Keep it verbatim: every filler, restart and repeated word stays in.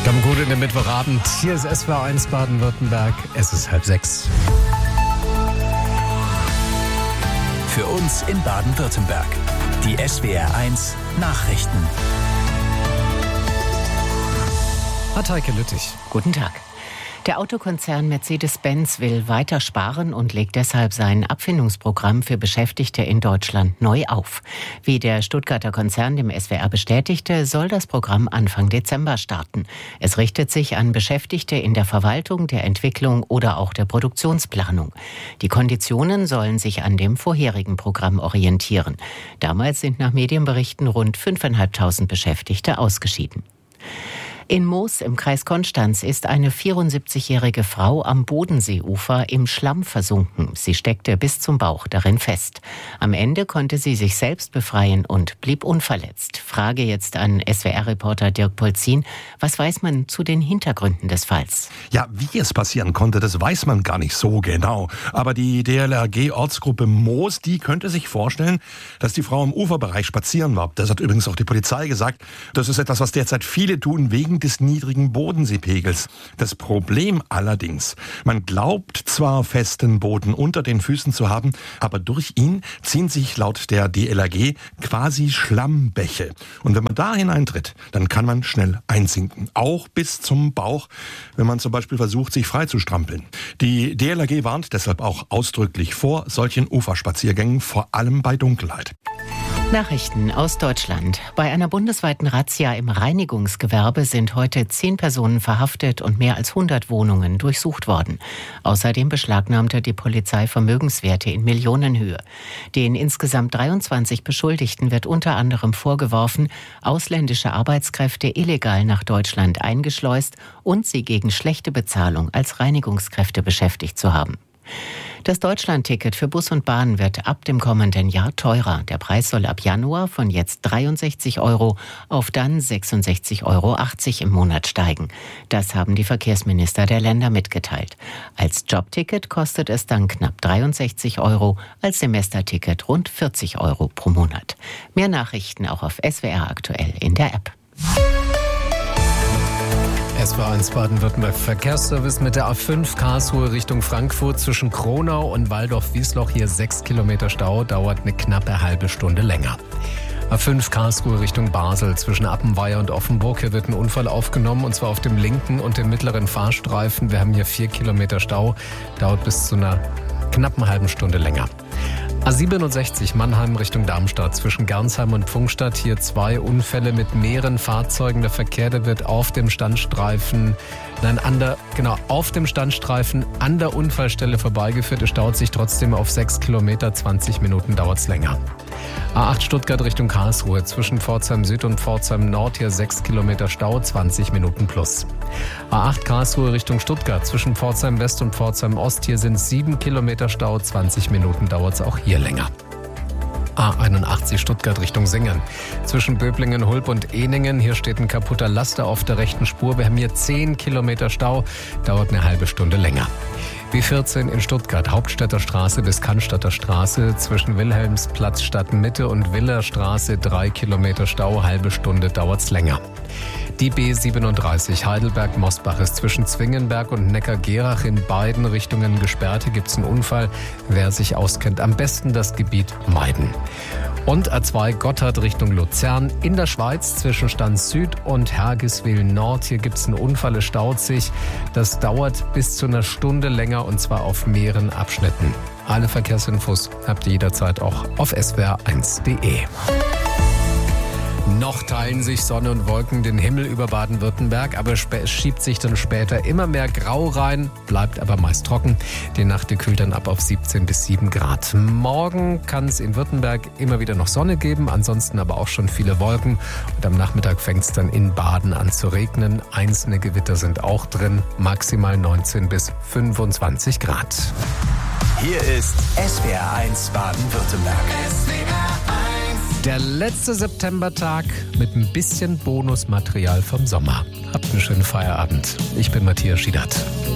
Kommt gut in den Mittwochabend. Hier ist S W R eins Baden-Württemberg. Es ist halb sechs. Für uns in Baden-Württemberg. Die S W R eins Nachrichten. Heike Lüttich. Guten Tag. Der Autokonzern Mercedes-Benz will weiter sparen und legt deshalb sein Abfindungsprogramm für Beschäftigte in Deutschland neu auf. Wie der Stuttgarter Konzern dem S W R bestätigte, soll das Programm Anfang Dezember starten. Es richtet sich an Beschäftigte in der Verwaltung, der Entwicklung oder auch der Produktionsplanung. Die Konditionen sollen sich an dem vorherigen Programm orientieren. Damals sind nach Medienberichten rund fünftausendfünfhundert Beschäftigte ausgeschieden. In Moos im Kreis Konstanz ist eine vierundsiebzigjährige Frau am Bodenseeufer im Schlamm versunken. Sie steckte bis zum Bauch darin fest. Am Ende konnte sie sich selbst befreien und blieb unverletzt. Frage jetzt an S W R-Reporter Dirk Polzin. Was weiß man zu den Hintergründen des Falls? Ja, wie es passieren konnte, das weiß man gar nicht so genau. Aber die D L R G-Ortsgruppe Moos, die könnte sich vorstellen, dass die Frau im Uferbereich spazieren war. Das hat übrigens auch die Polizei gesagt. Das ist etwas, was derzeit viele tun, wegen des niedrigen Bodenseepegels. Das Problem allerdings, man glaubt zwar festen Boden unter den Füßen zu haben, aber durch ihn ziehen sich laut der D L R G quasi Schlammbäche. Und wenn man da hineintritt, dann kann man schnell einsinken. Auch bis zum Bauch, wenn man zum Beispiel versucht, sich frei zu strampeln. Die D L R G warnt deshalb auch ausdrücklich vor solchen Uferspaziergängen, vor allem bei Dunkelheit. Nachrichten aus Deutschland. Bei einer bundesweiten Razzia im Reinigungsgewerbe sind heute zehn Personen verhaftet und mehr als hundert Wohnungen durchsucht worden. Außerdem beschlagnahmte die Polizei Vermögenswerte in Millionenhöhe. Den insgesamt dreiundzwanzig Beschuldigten wird unter anderem vorgeworfen, ausländische Arbeitskräfte illegal nach Deutschland eingeschleust und sie gegen schlechte Bezahlung als Reinigungskräfte beschäftigt zu haben. Das Deutschlandticket für Bus und Bahn wird ab dem kommenden Jahr teurer. Der Preis soll ab Januar von jetzt dreiundsechzig Euro auf dann sechsundsechzig Euro achtzig im Monat steigen. Das haben die Verkehrsminister der Länder mitgeteilt. Als Jobticket kostet es dann knapp dreiundsechzig Euro, als Semesterticket rund vierzig Euro pro Monat. Mehr Nachrichten auch auf S W R aktuell in der App. S W R eins Baden-Württemberg Verkehrsservice mit der A fünf Karlsruhe Richtung Frankfurt zwischen Kronau und Waldorf-Wiesloch. Hier sechs Kilometer Stau, dauert eine knappe halbe Stunde länger. A fünf Karlsruhe Richtung Basel zwischen Appenweier und Offenburg. Hier wird ein Unfall aufgenommen und zwar auf dem linken und dem mittleren Fahrstreifen. Wir haben hier vier Kilometer Stau, dauert bis zu einer knappen halben Stunde länger. A siebenundsechzig Mannheim Richtung Darmstadt zwischen Gernsheim und Pfungstadt. Hier zwei Unfälle mit mehreren Fahrzeugen. Der Verkehr, der wird auf dem Standstreifen, nein, an der, genau, auf dem Standstreifen an der Unfallstelle vorbeigeführt. Es staut sich trotzdem auf sechs Kilometer, zwanzig Minuten dauert es länger. A acht Stuttgart Richtung Karlsruhe zwischen Pforzheim Süd und Pforzheim Nord. Hier sechs Kilometer Stau, zwanzig Minuten plus. A acht Karlsruhe Richtung Stuttgart zwischen Pforzheim West und Pforzheim Ost. Hier sind sieben Kilometer Stau, zwanzig Minuten dauert es auch hier länger. A einundachtzig Stuttgart Richtung Singen. Zwischen Böblingen, Hulb und Ehningen. Hier steht ein kaputter Laster auf der rechten Spur. Wir haben hier zehn Kilometer Stau, dauert eine halbe Stunde länger. B vierzehn in Stuttgart, Hauptstädter Straße bis Cannstatter Straße. Zwischen Wilhelmsplatz Stadtmitte und Willerstraße drei Kilometer Stau, halbe Stunde dauert's länger. Die B siebenunddreißig Heidelberg-Mosbach ist zwischen Zwingenberg und Neckargerach in beiden Richtungen gesperrt. Hier gibt's einen Unfall. Wer sich auskennt, am besten das Gebiet meiden. Und A zwei Gotthard Richtung Luzern in der Schweiz zwischen Stans Süd und Hergiswil Nord. Hier gibt's einen Unfall, es staut sich. Das dauert bis zu einer Stunde länger und zwar auf mehreren Abschnitten. Alle Verkehrsinfos habt ihr jederzeit auch auf S W R eins punkt de. Noch teilen sich Sonne und Wolken den Himmel über Baden-Württemberg, aber es schiebt sich dann später immer mehr Grau rein, bleibt aber meist trocken. Die Nacht die kühlt dann ab auf siebzehn bis sieben Grad. Morgen kann es in Württemberg immer wieder noch Sonne geben, ansonsten aber auch schon viele Wolken. Und am Nachmittag fängt es dann in Baden an zu regnen. Einzelne Gewitter sind auch drin, maximal neunzehn bis fünfundzwanzig Grad. Hier ist S W R eins Baden-Württemberg. S W R eins. Der letzte Septembertag mit ein bisschen Bonusmaterial vom Sommer. Habt einen schönen Feierabend. Ich bin Matthias Schiedert.